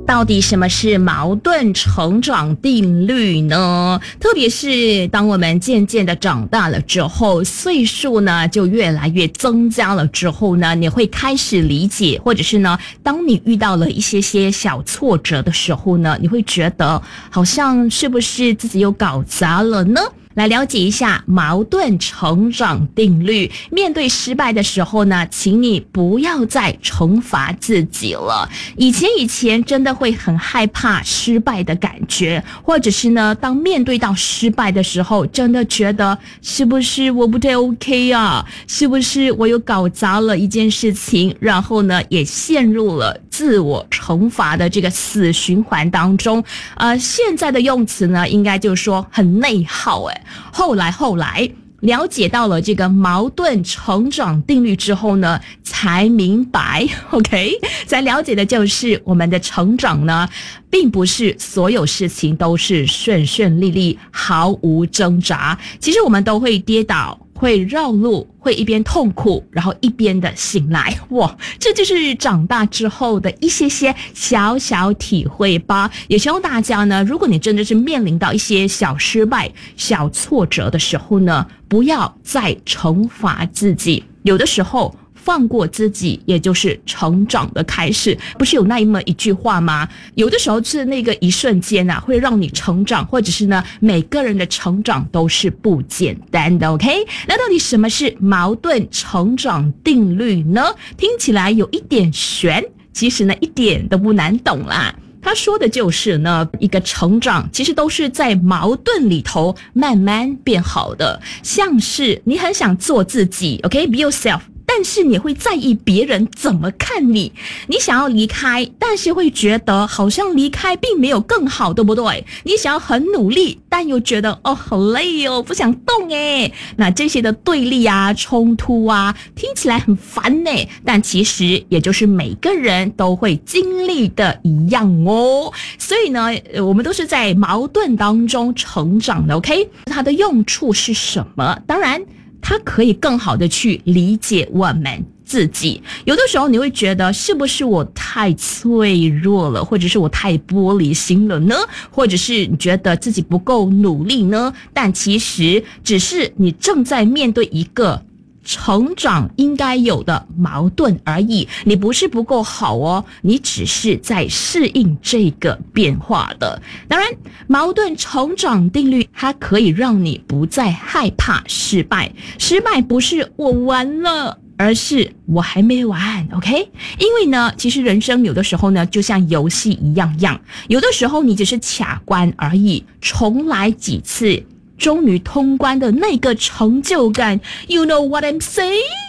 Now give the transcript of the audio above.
到底什么是矛盾成长定律呢？特别是当我们渐渐的长大了之后，岁数呢就越来越增加了之后呢，你会开始理解，或者是呢，当你遇到了一些小挫折的时候呢，你会觉得好像是不是自己又搞砸了呢？来了解一下矛盾成长定律。面对失败的时候呢，请你不要再惩罚自己了。以前真的会很害怕失败的感觉，或者是呢，当面对到失败的时候，真的觉得是不是我不太 OK 啊？是不是我又搞砸了一件事情？然后呢，也陷入了自我惩罚的这个死循环当中。现在的用词呢，应该就是说很内耗后来了解到了这个矛盾成长定律之后呢，才明白 OK， 才了解的就是我们的成长呢，并不是所有事情都是顺顺利利毫无挣扎，其实我们都会跌倒，会绕路，会一边痛苦然后一边的醒来。哇，这就是长大之后的一些小小体会吧。也希望大家呢，如果你真的是面临到一些小失败小挫折的时候呢，不要再惩罚自己，有的时候放过自己也就是成长的开始。不是有那么一句话吗？有的时候是那个一瞬间啊，会让你成长，或者是呢，每个人的成长都是不简单的 OK。 那到底什么是矛盾成长定律呢？听起来有一点悬，其实呢一点都不难懂啦。他说的就是呢，一个成长其实都是在矛盾里头慢慢变好的。像是你很想做自己 OK， be yourself，但是你会在意别人怎么看你，你想要离开，但是会觉得好像离开并没有更好，对不对？你想要很努力，但又觉得好累不想动那这些的对立啊冲突啊，听起来很烦但其实也就是每个人都会经历的一样所以呢，我们都是在矛盾当中成长的 OK。 它的用处是什么？当然它可以更好的去理解我们自己。有的时候你会觉得是不是我太脆弱了，或者是我太玻璃心了呢？或者是你觉得自己不够努力呢？但其实只是你正在面对一个成长应该有的矛盾而已，你不是不够好你只是在适应这个变化的。当然，矛盾成长定律它可以让你不再害怕失败。失败不是我完了，而是我还没完 OK。 因为呢，其实人生有的时候呢，就像游戏一样，有的时候你只是卡关而已，重来几次终于通关的那个成就感 You know what I'm saying？